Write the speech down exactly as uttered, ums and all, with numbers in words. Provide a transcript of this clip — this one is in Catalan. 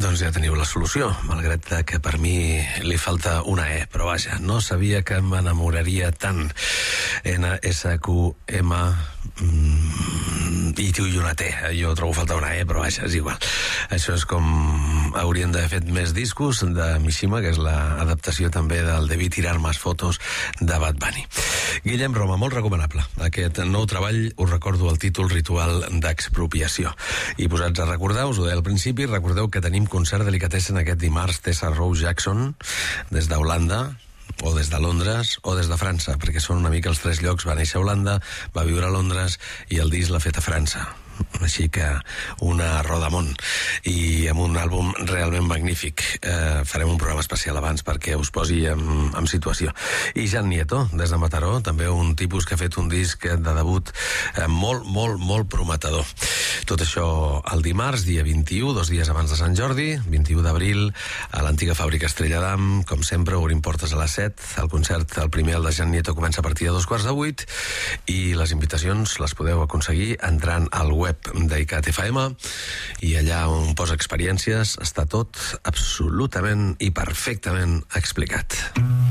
Doncs ja teniu la solució, malgrat que per mi li falta una E, però vaja, no sabia que m'enamoraria tant. N S Q M i tu i una T. Jo trobo falta una E, però vaja, és igual. Això és com haurien d'haver fet més discos de Mishima, que és l'adaptació també del Debí tirar más fotos de Bad Bunny. Guillem Roma, molt recomanable. Aquest nou treball, us recordo el títol Ritual d'expropiació. I posats a recordar, us ho deia al principi, recordeu que tenim concert delicatessen aquest dimarts Tessa Rose Jackson des d'Holanda, o des de Londres o des de França, perquè són una mica els tres llocs. Va néixer a Holanda, va viure a Londres i el disc l'ha fet a França. Així que una rodamont i amb un àlbum realment magnífic. Eh, farem un programa especial abans perquè us posi en, en situació. I Jan Nieto, des de Mataró, també un tipus que ha fet un disc de debut eh, molt, molt, molt prometedor. Tot això el dimarts, dia vint-i-u, dos dies abans de Sant Jordi, vint-i-u d'abril, a l'antiga fàbrica Estrella d'Am, com sempre, obrim portes a les set. El concert, el primer, el de Jan Nieto, comença a partir de dos quarts de vuit i les invitacions les podeu aconseguir entrant al web web d'ICAT F M i allà on posa experiències està tot absolutament i perfectament explicat.